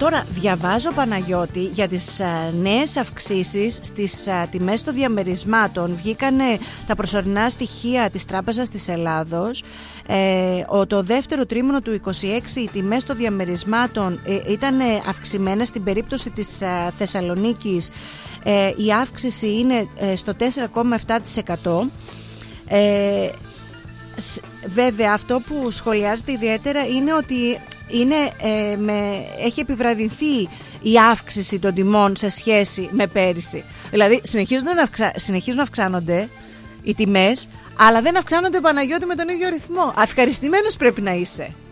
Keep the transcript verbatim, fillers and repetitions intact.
Τώρα διαβάζω, Παναγιώτη, για τις α, νέες αυξήσεις στις α, τιμές των διαμερισμάτων. Βγήκανε τα προσωρινά στοιχεία της Τράπεζας της Ελλάδος. Ε, ο, το δεύτερο τρίμηνο του είκοσι έξι οι τιμές των διαμερισμάτων ε, ήταν αυξημένες. Στην περίπτωση της α, Θεσσαλονίκης ε, η αύξηση είναι ε, στο τέσσερα κόμμα επτά τοις εκατό. Ε, βέβαια αυτό που σχολιάζεται ιδιαίτερα είναι ότι είναι, ε, με, έχει επιβραδυνθεί η αύξηση των τιμών σε σχέση με πέρυσι. Δηλαδή συνεχίζουν να, αυξα, συνεχίζουν να αυξάνονται οι τιμές, αλλά δεν αυξάνονται, Παναγιώτη, με τον ίδιο ρυθμό. Ευχαριστημένος πρέπει να είσαι.